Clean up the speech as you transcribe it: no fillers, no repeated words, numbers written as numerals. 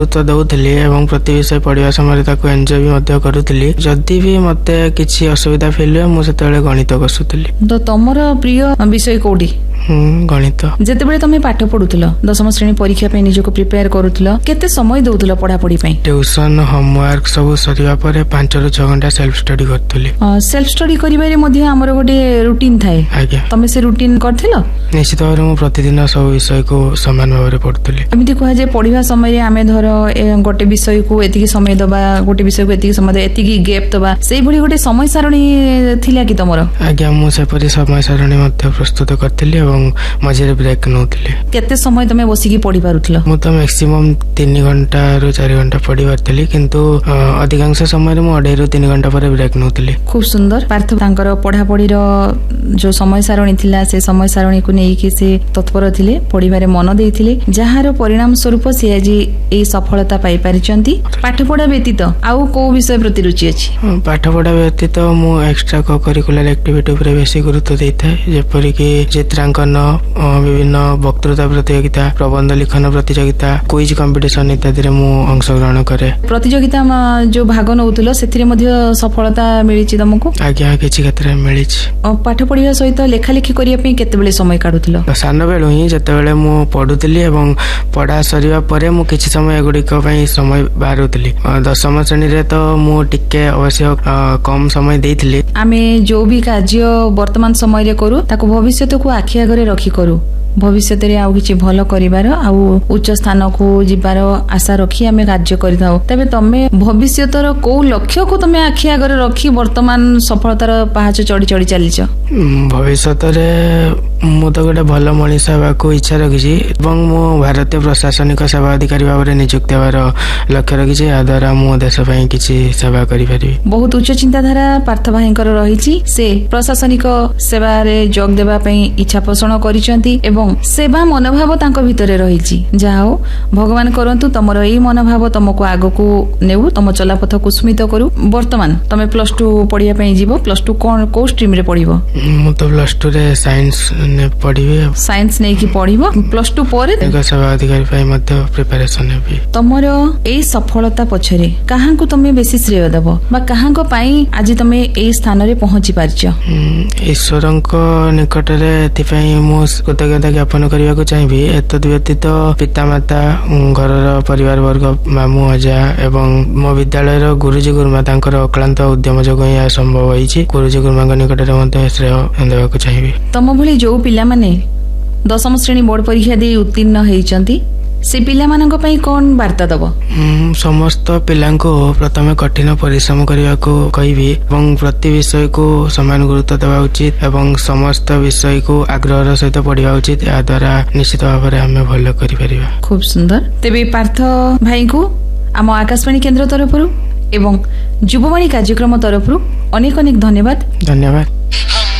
ଗୁରୁତ୍ୱ ଦଉଥିଲି ଏବଂ ପ୍ରତି ବିଷୟ ପଢିବା ସମୟରେ ତାକୁ ଏନ୍ଜୟ ବି ମଧ୍ୟ କରୁଥିଲି। ଯଦି ବି ମତେ କିଛି ଅସୁବିଧା ଫିଲ୍ ହୁଏ ମୁଁ ସେତେବେଳେ ଗଣିତ କଷୁଥିଲି। ତ ତମର ପ୍ରିୟ ବିଷୟ କୋଉଠି? ଗଣିତ। ଯେତେବେଳେ ତମେ ପାଠ ପଢୁଥିଲ, ଦଶମ ଶ୍ରେଣୀ ପରୀକ୍ଷା ପାଇଁ ନିଜକୁ ପ୍ରିପେୟାର କରୁଥିଲ, କେତେ ସମୟ ଦଉଥିଲ ପଢାପଢି ପାଇଁ? ଟ୍ୟୁସନ ହୋମୱାର୍କ ସବୁ ସରିବା ପରେ 5 ରୁ 6 ଘଣ୍ଟା ସେଲ୍ଫ ଷ୍ଟଡି କରୁଥିଲି। ସେଲ୍ଫ ଷ୍ଟଡି କରିବାରେ ମଧ୍ୟ ଆମର ଗୋଟେ ରୁଟିନ ଥାଏ। ଆଜ୍ଞା। ତମେ ସେ ରୁଟିନ କରିଥିଲ? ନିଶ୍ଚିତ ଭାବରେ ମୁଁ ପ୍ରତିଦିନ ସବୁ ବିଷୟକୁ ସମାନ ଭାବରେ ପଢୁଥିଲି। ଏମିତି କୁହାଯାଏ ପଢିବା ସମୟରେ ଆମେ ଧର ଗୋଟେ ବିଷୟକୁ ଏତିକି ସମୟ ଦବା, ଗୋଟେ ବିଷୟକୁ ଏତିକି ସମୟ ଦବା, ଏତିକି ଗ୍ୟାପ୍ ଦବା, ସେଇଭଳି ଗୋଟେ ସମୟ ସାରଣୀ ଥିଲା କି ତମର? ଆଜ୍ଞା, ମୁଁ ସେପରି ସମୟ ସାରଣୀ ମଧ୍ୟ ପ୍ରସ୍ତୁତ କରିଥିଲି ଏବଂ ମଝିରେ ବ୍ରେକ୍ ନଉଥିଲି। କେତେ ସମୟ ତମେ ବସିକି ପଢି ପାରୁଥିଲ? ମୁଁ ତ ମ୍ୟାକ୍ସିମମ୍ 3 ଘଣ୍ଟାରୁ 4 ଘଣ୍ଟା ପଢି ପାରିଥିଲି, କିନ୍ତୁ ଅଧିକାଂଶ ସମୟରେ ମୁଁ 2.5 ରୁ 3 ଘଣ୍ଟା ପରେ ବ୍ରେକ୍ ନଉଥିଲି। ଖୁବ ସୁନ୍ଦର। ପାର୍ଥ ତାଙ୍କର ପଢାପଢିର ଯୋଉ ସମୟ ସାରଣୀ ଥିଲା, ସେ ସମୟ ସାରଣୀକୁ ନେଇକି ସେ ତତ୍ପର ଥିଲେ, ପଢିବାରେ ମନ ଦେଇଥିଲେ, ଯାହାର ପରିଣାମ ସ୍ୱରୂପ ସେ ଆଜି ଏଇ ସଫଳତା ପାଇପାରିଛନ୍ତି। ପାଠ ପଢା ବ୍ୟତୀତ ଆଉ କୋଉ ବିଷୟ ପ୍ରତି ରୁଚି ଅଛି? ପାଠ ପଢା ବ୍ୟତୀତ ମୁଁ ଏକ୍ସଟ୍ରା କୋକରିକୁଲାର ଆକ୍ଟିଭିଟି ଉପରେ ବେଶୀ ଗୁରୁତ୍ୱ ଦେଇଥାଏ, ଯେପରିକି ଚିତ୍ରାଙ୍କନ, ବିଭିନ୍ନ ବକ୍ତୃତା ପ୍ରତିଯୋଗିତା, ପ୍ରବନ୍ଧ ଲିଖନ ପ୍ରତିଯୋଗିତା, କୁଇଜ କମ୍ପିଟିସନ ଇତ୍ୟାଦିରେ ମୁଁ ଅଂଶଗ୍ରହଣ କରେ। ପ୍ରତିଯୋଗିତା ଯୋଉ ଭାଗ ନଉଥିଲ ସେଥିରେ ମଧ୍ୟ ସଫଳତା ମିଳିଛି ତମକୁ? ଆଜ୍ଞା, କିଛି କ୍ଷେତ୍ରରେ ମିଳିଛି। ପାଠ ପଢିବା ସହିତ ଲେଖାଲେଖି କରିବା ପାଇଁ କେତେବେଳେ ସମୟ କାଢୁଥିଲ? ସାନ ବେଳୁ ହିଁ ଯେତେବେଳେ ମୁଁ ପଢୁଥିଲି ଏବଂ ପଢା ସରିବା ପରେ ମୁଁ କିଛି ସମୟ ଏଗୁଡିକ ପାଇଁ ସମୟ ବାହାରୁଥିଲି। ଦଶମ ଶ୍ରେଣୀରେ ତ ମୁଁ ଟିକେ ଅବଶ୍ୟ କମ ସମୟ ଦେଇଥିଲି। ଆମେ ଯୋଉ ବି କାର୍ଯ୍ୟ ବର୍ତ୍ତମାନ ସମୟରେ କରୁ ତାକୁ ଭବିଷ୍ୟତକୁ ଆଖି ଆଗରେ ରଖି କରୁ। ଭବିଷ୍ୟତରେ ଆଉ କିଛି ଭଲ କରିବାର ଆଉ ଉଚ୍ଚ ସ୍ଥାନକୁ ଯିବାର ଆଶା ରଖି ଆମେ କାର୍ଯ୍ୟ କରିଥାଉ। ତେବେ ତମେ ଭବିଷ୍ୟତର କୋଉ ଲକ୍ଷ୍ୟକୁ ତମେ ଆଖି ଆଗରେ ରଖି ବର୍ତ୍ତମାନ ସଫଳତାର ପାହାଚ ଚଢି ଚଢି ଚାଲିଛ? ଭବିଷ୍ୟତରେ ମୁଁ ତ ଗୋଟେ ଭଲ ମଣିଷ ହେବାକୁ ଇଚ୍ଛା ରଖିଛି ଏବଂ ମୁଁ ଭାରତୀୟ ପ୍ରଶାସନିକ ସେବା ଅଧିକାରୀ ଭାବରେ ନିଯୁକ୍ତି ହେବାର ଲକ୍ଷ୍ୟ ରଖିଛି। ଏହା ଦ୍ୱାରା ମୁଁ ଦେଶ ପାଇଁ କିଛି ସେବା କରିପାରିବି। ବହୁତ ଉଚ୍ଚ ଚିନ୍ତାଧାରା ପାର୍ଥ ଭାଇଙ୍କର ରହିଛି। ସେ ପ୍ରଶାସନିକ ସେବାରେ ଯୋଗ ଦେବା ପାଇଁ ଇଚ୍ଛା ପୋଷଣ କରିଛନ୍ତି ଏବଂ ସେବା ମନୋଭାବ ତାଙ୍କ ଭିତରେ ରହିଛି। ଯାହା ହଉ, ଭଗବାନ କରନ୍ତୁ ତମର ଏଇ ମନୋଭାବ ତମକୁ ଆଗକୁ ନେଉ, ତମ ଚଲାପଥ କୁସ୍ମିତ କରୁ। ବର୍ତ୍ତମାନ ତମେ +2 ପଢିବା ପାଇଁ ଯିବ। +2 କଣ କୋଉ ଷ୍ଟ୍ରିମ୍ ରେ ପଢିବ? ମୁଁ ତ +2 ରେ ସାଇନ୍ସ ପଢିବି। ସାଇନ୍ସ ନେଇକି ପଢିବ। +2 ପରେ ସେବା ଅଧିକାରୀ ପାଇଁ ମଧ୍ୟ ପ୍ରିପାରେସନ ହେବି। ତମର ଏଇ ସଫଳତା ପଛରେ କାହାଙ୍କୁ ତମେ ବେଶୀ ଶ୍ରେୟ ଦେବ ବା କାହାଙ୍କ ପାଇଁ ଆଜି ତମେ ଏଇ ସ୍ଥାନରେ ପହଞ୍ଚି ପାରିଛ? ଈଶ୍ୱରଙ୍କ ନିକଟରେ ଏଥିପାଇଁ ମୁଁ କୃତଜ୍ଞତା ଜ୍ଞାପନ କରିବାକୁ ଚାହିଁବି। ଏତଦ୍ ବ୍ୟତୀତ ପିତାମାତା, ଘରର ପରିବାର ବର୍ଗ, ମାମୁଁ ଅଜା ଏବଂ ମୋ ବିଦ୍ୟାଳୟର ଗୁରୁଜୀ ଗୁରୁମା, ତାଙ୍କର ଅକ୍ଳାନ୍ତ ଉଦ୍ୟମ ଯୋଗୁଁ ଏହା ସମ୍ଭବ ହୋଇଛି। ଗୁରୁଜୀ ଗୁରୁମାଙ୍କ ନିକଟରେ ମଧ୍ୟ ଶ୍ରେୟ ଦେବାକୁ ଚାହିଁବି। ତମ ଭଳି ଯୋଉ ପିଲାମାନେ ଦଶମ ଶ୍ରେଣୀ ବୋର୍ଡ ପରୀକ୍ଷା ଦେଇ ଉତ୍ତୀର୍ଣ୍ଣ ହେଇଛନ୍ତି, ସେ ପିଲାମାନଙ୍କ ପାଇଁ କଣ ବାର୍ତ୍ତା ଦବ? ସମସ୍ତ ପିଲାଙ୍କୁ ପ୍ରଥମେ କଠିନ ପରିଶ୍ରମ କରିବାକୁ କହିବି ଏବଂ ପ୍ରତି ବିଷୟକୁ ସମାନ ଗୁରୁତ୍ୱ ଦେବା ଉଚିତ ଏବଂ ସମସ୍ତ ବିଷୟକୁ ଆଗ୍ରହର ସହିତ ପଢିବା ଉଚିତ। ଏହା ଦ୍ୱାରା ନିଶ୍ଚିତ ଭାବରେ ଆମେ ଭଲ କରିପାରିବା। ଖୁବ ସୁନ୍ଦର। ତେବେ ପାର୍ଥ ଭାଇଙ୍କୁ ଆମ ଆକାଶବାଣୀ କେନ୍ଦ୍ର ତରଫରୁ ଏବଂ ଯୁବବାଣୀ କାର୍ଯ୍ୟକ୍ରମ ତରଫରୁ ଅନେକ ଅନେକ ଧନ୍ୟବାଦ। ଧନ୍ୟବାଦ।